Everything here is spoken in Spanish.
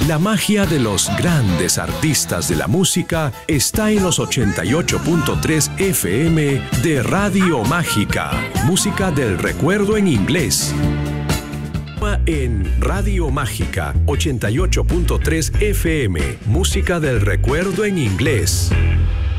La magia de los grandes artistas de la música está en los 88.3 FM de Radio Mágica. Música del recuerdo en inglés. En Radio Mágica 88.3 FM. Música del recuerdo en inglés.